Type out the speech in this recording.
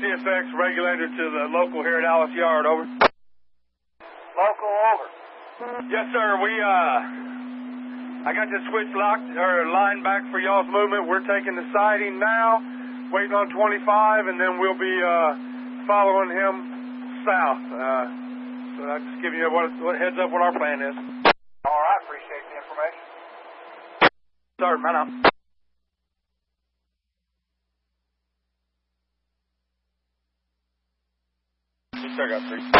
CSX regulator to the local here at Alice Yard, over. Local, over. Yes, sir, I got the switch locked, or line back for y'all's movement. We're taking the siding now, waiting on 25, and then we'll be following him south. So I'm just giving you what heads up what our plan is. All right, appreciate the information. Sir, man up. Yes, sir, got 3.